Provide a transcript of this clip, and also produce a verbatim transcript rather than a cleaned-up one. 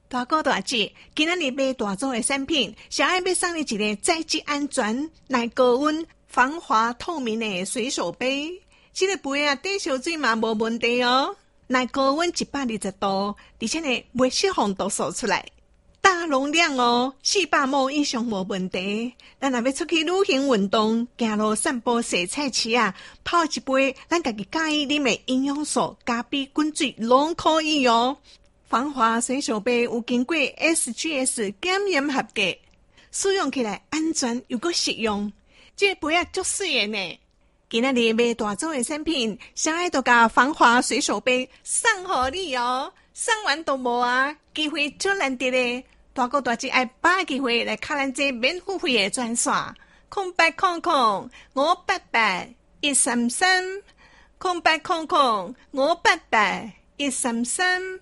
大哥大姐，今仔日买大宗的产品，小爱要送你一个载质安全、耐高温、防滑透明的随手杯。这个杯啊，底烧水嘛无问题哦，耐高温一百二十度，而且呢，袂释放毒素出来。大容量哦，四百毫升以上无问题。咱若要出去旅行运动、行路散步、洗菜市啊，泡一杯咱家己介意啉的营养素、咖啡、滚水拢可以哦。防滑随手杯有经过 S G S 检验合格，使用起来安全又阁实用。这个杯啊足水的呢。今仔日买大宗的产品，小爱都甲防滑随手杯送予你哦。送完都无啊，机会足难得的。大哥大姐爱把握机会来卡咱这免付费的专线，空八空空五八八一三三，空八空空五八八一三三。